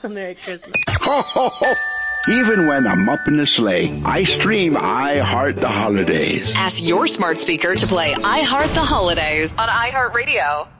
Merry Christmas. Ho, ho, ho. Even when I'm up in the sleigh, I stream I Heart the Holidays. Ask your smart speaker to play I Heart the Holidays on iHeartRadio.